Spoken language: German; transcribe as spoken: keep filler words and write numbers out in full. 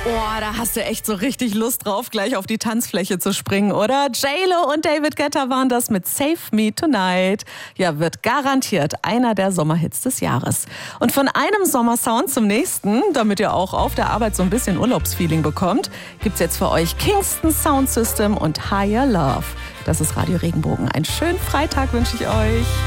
Oh, da hast du echt so richtig Lust drauf, gleich auf die Tanzfläche zu springen, oder? J-Lo und David Guetta waren das mit Save Me Tonight. Ja, wird garantiert einer der Sommerhits des Jahres. Und von einem Sommersound zum nächsten, damit ihr auch auf der Arbeit so ein bisschen Urlaubsfeeling bekommt, gibt's jetzt für euch Kingston Sound System und Higher Love. Das ist Radio Regenbogen. Einen schönen Freitag wünsche ich euch.